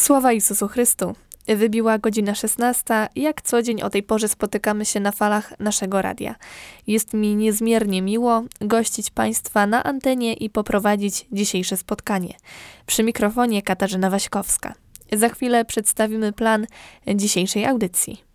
Sława Jezusu Chrystu. Wybiła godzina 16. Jak co dzień o tej porze spotykamy się na falach naszego radia. Jest mi niezmiernie miło gościć Państwa na antenie i poprowadzić dzisiejsze spotkanie. Przy mikrofonie Katarzyna Waśkowska. Za chwilę przedstawimy plan dzisiejszej audycji.